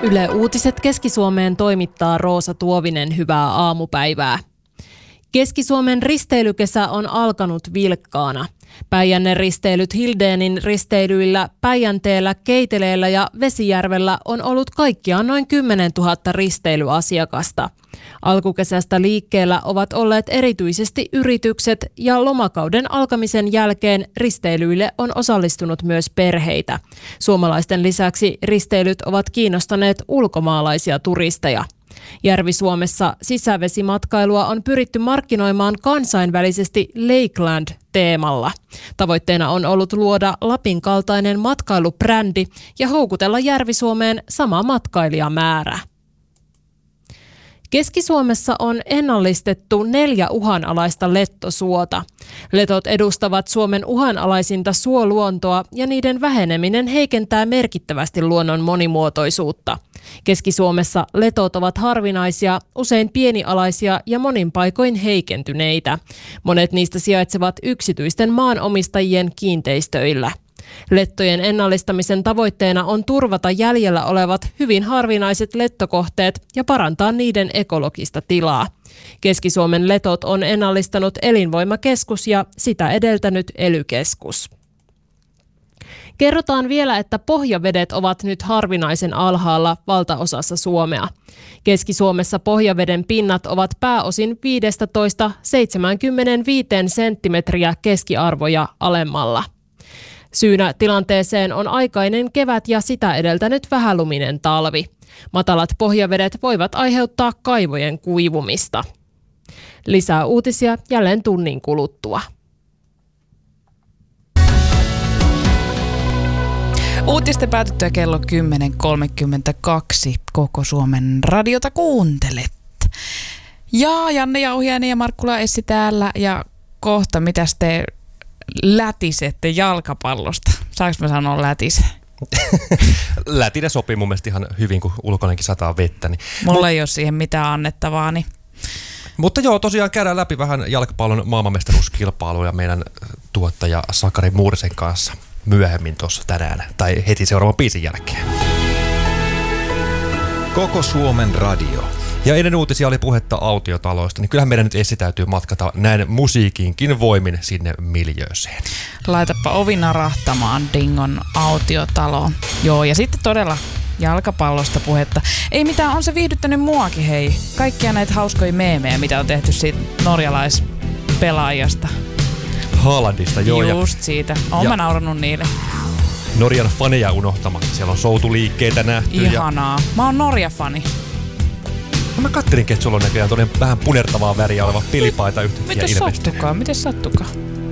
Yle Uutiset Keski-Suomeen toimittaa Roosa Tuovinen, hyvää aamupäivää. Keski-Suomen risteilykesä on alkanut vilkkaana. Päijänne risteilyt Hildeenin risteilyillä, Päijänteellä, Keiteleellä ja Vesijärvellä on ollut kaikkiaan noin 10 000 risteilyasiakasta. Alkukesästä liikkeellä ovat olleet erityisesti yritykset ja lomakauden alkamisen jälkeen risteilyille on osallistunut myös perheitä. Suomalaisten lisäksi risteilyt ovat kiinnostaneet ulkomaalaisia turisteja. Järvi-Suomessa sisävesimatkailua on pyritty markkinoimaan kansainvälisesti Lakeland-teemalla. Tavoitteena on ollut luoda Lapin kaltainen matkailubrändi ja houkutella Järvi-Suomeen sama matkailijamäärä. Keski-Suomessa on ennallistettu 4 uhanalaista lettosuota. Letot edustavat Suomen uhanalaisinta suoluontoa ja niiden väheneminen heikentää merkittävästi luonnon monimuotoisuutta. Keski-Suomessa letot ovat harvinaisia, usein pienialaisia ja monin paikoin heikentyneitä. Monet niistä sijaitsevat yksityisten maanomistajien kiinteistöillä. Lettojen ennallistamisen tavoitteena on turvata jäljellä olevat hyvin harvinaiset lettokohteet ja parantaa niiden ekologista tilaa. Keski-Suomen letot on ennallistanut Elinvoimakeskus ja sitä edeltänyt ELY-keskus. Kerrotaan vielä, että pohjavedet ovat nyt harvinaisen alhaalla valtaosassa Suomea. Keski-Suomessa pohjaveden pinnat ovat pääosin 15-75 senttimetriä keskiarvoja alemmalla. Syynä tilanteeseen on aikainen kevät ja sitä edeltänyt vähäluminen talvi. Matalat pohjavedet voivat aiheuttaa kaivojen kuivumista. Lisää uutisia jälleen tunnin kuluttua. Uutisten päätyttyä kello 10.32 Koko Suomen radiota kuuntelet. Ja Janne Jauhiainen ja Markkula Essi täällä ja kohta mitäs te lätisette jalkapallosta? Saanko mä sanoa lätise? Lätinen sopii mun mielestä ihan hyvin, kun ulkoinenkin sataa vettä. Niin. Mulla ei ole siihen mitään annettavaa. Niin. Mutta joo, tosiaan käydään läpi vähän jalkapallon maailmanmestaruuskilpailuja meidän tuottaja Sakari Muurisen kanssa myöhemmin tuossa tänään, tai heti seuraavan biisin jälkeen. Koko Suomen radio. Ja ennen uutisia oli puhetta autiotaloista, niin kyllähän meidän nyt Essi täytyy matkata näin musiikinkin voimin sinne miljööseen. Laitapa ovi narahtamaan Dingon autiotaloon. Joo, ja sitten todella jalkapallosta puhetta. Ei mitään, on se viihdyttänyt muakin, hei. Kaikkia näitä hauskoja meemejä, mitä on tehty siitä norjalaispelaajasta. Haalandista, joo. Just siitä. Oon mä naurannut niille. Norjan faneja unohtamatta. Siellä on soutuliikkeitä nähty. Ihanaa. Mä oon Norja-fani. No mä kattelinkin, että sulla on näköjään vähän punertavaa väriä oleva pelipaita yhtäkkiä ilmestynyt. Miten sattukaa?